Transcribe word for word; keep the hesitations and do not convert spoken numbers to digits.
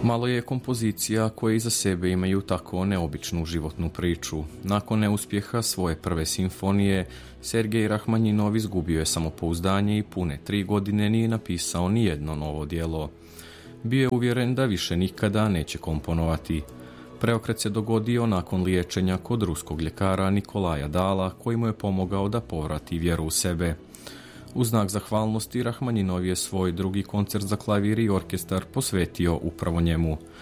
Malo je kompozicija koje iza sebe imaju tako neobičnu životnu priču. Nakon neuspjeha svoje prve simfonije, Sergej Rahmanjinov izgubio je samopouzdanje i pune tri godine nije napisao ni jedno novo djelo. Bio je uvjeren da više nikada neće komponovati. Preokret se dogodio nakon liječenja kod ruskog ljekara Nikolaja Dala, koji mu je pomogao da povrati vjeru u sebe. U znak zahvalnosti Rahmanjinov je svoj drugi koncert za klavir i orkestar posvetio upravo njemu.